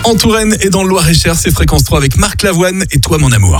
En Touraine et dans le Loir-et-Cher, c'est Fréquence 3 avec Marc Lavoine et Toi mon amour.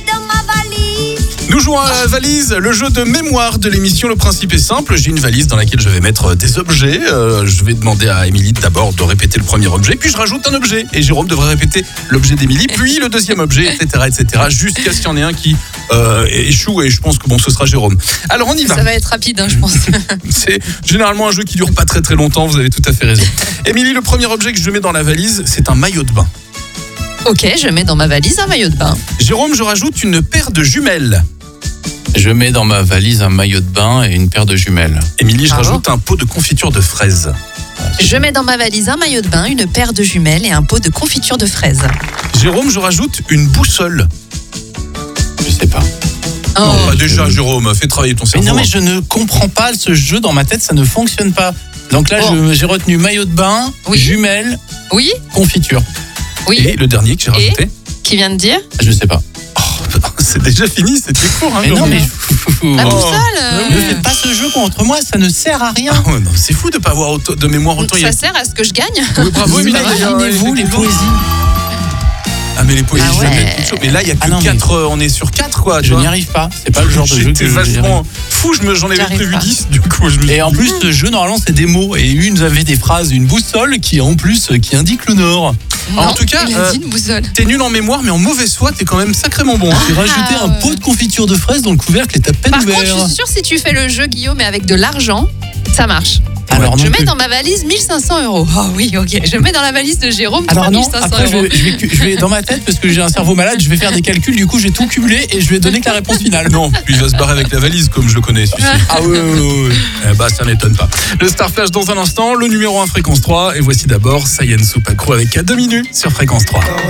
Nous jouons à la valise, le jeu de mémoire de l'émission. Le principe est simple, j'ai une valise dans laquelle je vais mettre des objets. Je vais demander à Émilie d'abord de répéter le premier objet, puis je rajoute un objet. Et Jérôme devrait répéter l'objet d'Émilie, puis le deuxième objet, etc. Jusqu'à ce qu'il y en ait un qui échoue. Et je pense que ce sera Jérôme. Alors on y va. Ça va être rapide, je pense. C'est généralement un jeu qui dure pas très très longtemps, vous avez tout à fait raison. Émilie, le premier objet que je mets dans la valise, c'est un maillot de bain. Ok, je mets dans ma valise un maillot de bain. Jérôme, je rajoute une paire de jumelles. Je mets dans ma valise un maillot de bain et une paire de jumelles. Émilie, je rajoute un pot de confiture de fraises. Je mets dans ma valise un maillot de bain, une paire de jumelles et un pot de confiture de fraises. Jérôme, je rajoute une boussole. Je sais pas. Non, déjà, Jérôme, fais travailler ton cerveau. Mais non, mais je ne comprends pas ce jeu dans ma tête, ça ne fonctionne pas. Donc là, j'ai retenu maillot de bain, jumelles, confiture. Oui. Et le dernier que j'ai rajouté qui vient de dire Je sais pas. C'est déjà fini, c'était court. Mais non, mais la boussole. Ne faites pas ce jeu contre moi, ça ne sert à rien. Ah, non, c'est fou de ne pas avoir de mémoire autant. Ça sert à ce que je gagne. Oui, bravo, Émilie. Imaginez-vous les poésies. Ah, mais les poésies, mais là, il y a que 4, on est sur 4, quoi. Je n'y arrive pas, c'est pas le genre de jeu que je vachement fou, j'en avais prévu 10, du coup. Et en plus, ce jeu, normalement, c'est des mots. Et une avait des phrases, une boussole qui indique le nord. Non, en tout cas, t'es nul en mémoire, mais en mauvaise foi, t'es quand même sacrément bon. J'ai rajouté un pot de confiture de fraises, dont le couvercle est à peine ouvert. Par contre, je suis sûre, si tu fais le jeu, Guillaume, mais avec de l'argent, ça marche. Alors, je mets dans ma valise 1500 €. Oh oui, ok. Je mets dans la valise de Jérôme 3500 €. Je vais dans ma tête, parce que j'ai un cerveau malade, je vais faire des calculs, du coup je vais tout cumuler et je vais donner que la réponse finale. Non, puis il va se barrer avec la valise, comme je le connais, celui-ci. Ah oui. Ça n'étonne pas. Le Star Flash dans un instant, le numéro 1 Fréquence 3. Et voici d'abord Sayen Soupacro avec 2 minutes sur Fréquence 3.